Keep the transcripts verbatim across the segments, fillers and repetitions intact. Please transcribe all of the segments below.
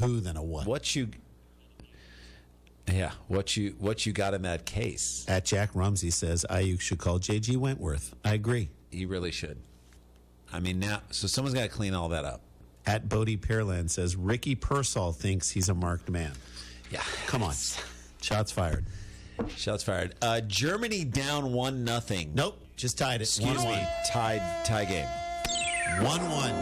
who than a what. What you, yeah, what you what you got in that case? At Jack Rumsey says Ayuk should call J G Wentworth. I agree. He really should. I mean, now, so someone's got to clean all that up. At Bodie Pearland says Ricky Pearsall thinks he's a marked man. Yeah, come on, shots fired. Shots fired. Uh, Germany down one nothing. Nope, just tied it. Excuse one, me, one. tied tie game. One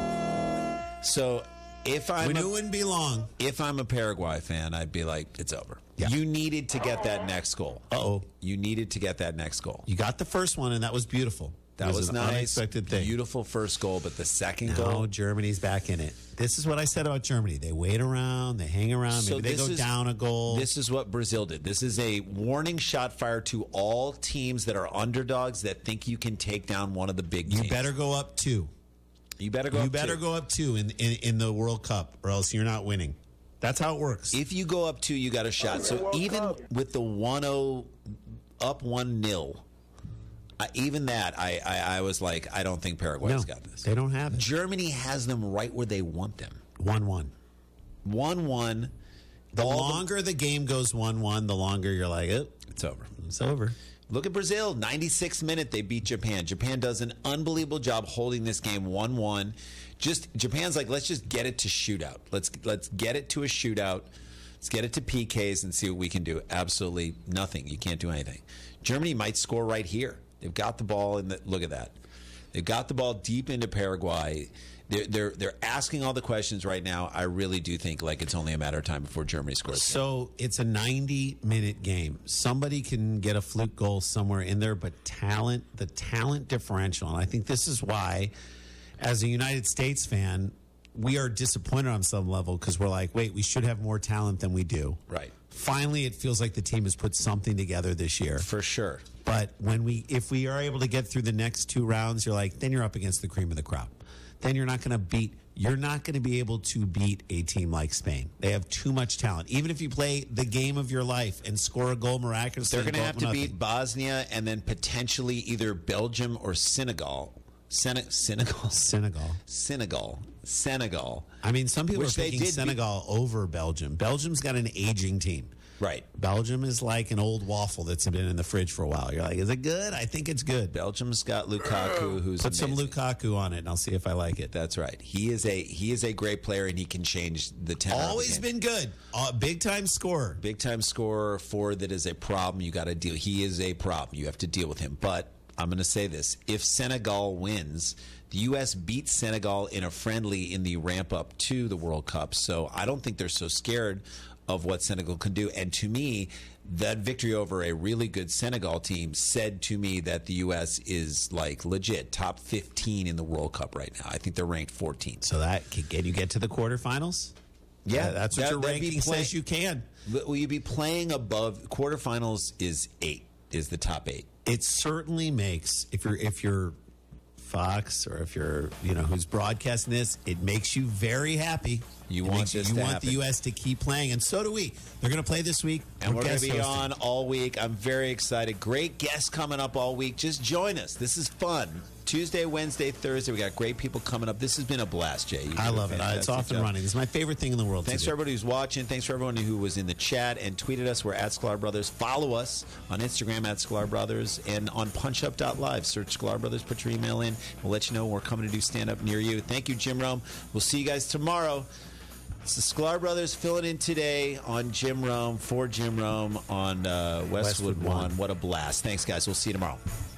one. So if I'm we knew a, it wouldn't be long. If I'm a Paraguay fan, I'd be like, it's over. Yeah. You needed to get that next goal. Uh oh. You needed to get that next goal. You got the first one, and that was beautiful. That was, was an nice, unexpected thing. Beautiful first goal, but the second now goal, Germany's back in it. This is what I said about Germany. They wait around, they hang around, So maybe they this go is- down a goal. This is what Brazil did. This is a warning shot fired to all teams that are underdogs that think you can take down one of the big you teams. better go up two. You better go. You up better two. go up two in, in in the World Cup, or else you're not winning. That's how it works. If you go up two, you got a shot. So even with the one oh, up one nil, uh, even that, I, I I was like, I don't think Paraguay's no, got this. they don't have it. Germany has them right where they want them. One one. One one. The longer the game goes one one, the longer you're like, oh, It's over. it's over. Look at Brazil. ninety-sixth minute, they beat Japan. Japan does an unbelievable job holding this game one one. Just Japan's like, let's just get it to shootout. Let's let's get it to a shootout. Let's get it to P Ks and see what we can do. Absolutely nothing. You can't do anything. Germany might score right here. They've got the ball in the look at that. They've got the ball deep into Paraguay. They're they're they're asking all the questions right now. I really do think like it's only a matter of time before Germany scores. So it's a ninety minute game. Somebody can get a fluke goal somewhere in there, but talent, the talent differential, and I think this is why, as a United States fan, we are disappointed on some level because we're like, wait, we should have more talent than we do. Right. Finally, it feels like the team has put something together this year. For sure. But when we, if we are able to get through the next two rounds, you're like, then you're up against the cream of the crop. Then you're not going to beat. You're not going to be able to beat a team like Spain. They have too much talent. Even if you play the game of your life and score a goal miraculously, They're going to go have up to nothing. beat Bosnia and then potentially either Belgium or Senegal. Sen- Senegal. Senegal. Senegal. Senegal. I mean, some people Which are they picking did be- Senegal over Belgium. Belgium's got an aging team. Right. Belgium is like an old waffle that's been in the fridge for a while. You're like, is it good? I think it's good. Belgium's got Lukaku, who's Put some amazing. Lukaku on it, and I'll see if I like it. That's right. He is a he is a great player, and he can change the tenor. Always of the game. been good. Uh, big time scorer. Big time scorer. Forward that is a problem. You got to deal. He is a problem. You have to deal with him. But I'm going to say this: if Senegal wins, the U S beats Senegal in a friendly in the ramp up to the World Cup. So I don't think they're so scared of what Senegal can do. And to me, that victory over a really good Senegal team said to me that the U S is like legit top fifteen in the World Cup right now. I think they're ranked fourteenth. So that can get you get to the quarterfinals. Yeah, Uh, that's what that- your that'd be ranking play- says you can. Will you be playing above quarterfinals? Is eight is the top eight. It certainly makes if you're if you're Fox or if you're you know who's broadcasting this, it makes you very happy. You It want makes this you to want happen. the U S to keep playing, and so do we. They're going to play this week, And we're going guest to be hosting. on all week. I'm very excited. Great guests coming up all week. Just join us. This is fun. Tuesday, Wednesday, Thursday. We got great people coming up. This has been a blast, Jay. You I did a love it. I- It's fantastic off and job. running. This is my favorite thing in the world. Thanks to for do. everybody who's watching. Thanks for everyone who was in the chat and tweeted us. We're at Sklar Brothers. Follow us on Instagram at Sklar Brothers and on punchup dot live. Search Sklar Brothers. Put your email in. We'll let you know when we're coming to do stand-up near you. Thank you, Jim Rome. We'll see you guys tomorrow. It's the Sklar Brothers filling in today on Jim Rome, for Jim Rome on uh, Westwood, Westwood One. One. What a blast. Thanks, guys. We'll see you tomorrow.